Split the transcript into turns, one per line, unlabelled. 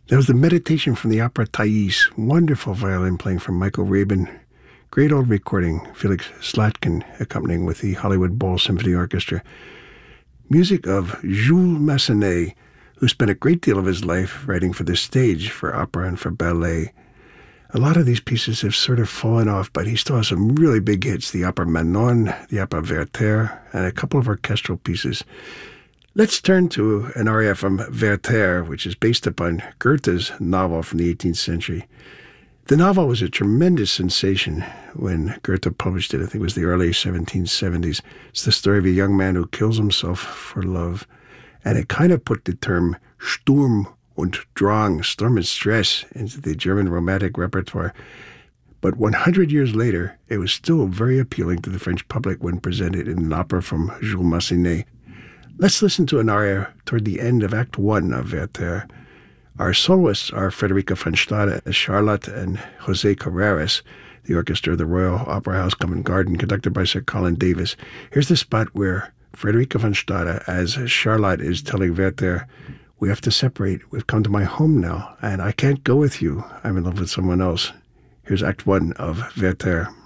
That was the Meditation from the opera Thais. Wonderful violin playing from Michael Rabin. Great old recording. Felix Slatkin accompanying with the Hollywood Bowl Symphony Orchestra. Music of Jules Massenet, who spent a great deal of his life writing for the stage, for opera and for ballet. A lot of these pieces have sort of fallen off, but he still has some really big hits. The opera Manon, the opera Werther, and a couple of orchestral pieces. Let's turn to an aria from Werther, which is based upon Goethe's novel from the 18th century. The novel was a tremendous sensation when Goethe published it. I think it was the early 1770s. It's the story of a young man who kills himself for love. And it kind of put the term Sturm und Drang, storm and stress, into the German romantic repertoire. But 100 years later, it was still very appealing to the French public when presented in an opera from Jules Massenet. Let's listen to an aria toward the end of Act 1 of Werther. Our soloists are Frederica von Stade as Charlotte and José Carreras, the orchestra of the Royal Opera House Covent Garden, conducted by Sir Colin Davis. Here's the spot where Frederica von Stade, as Charlotte, is telling Werther, "We have to separate. We've come to my home now, and I can't go with you. I'm in love with someone else." Here's Act 1 of Werther.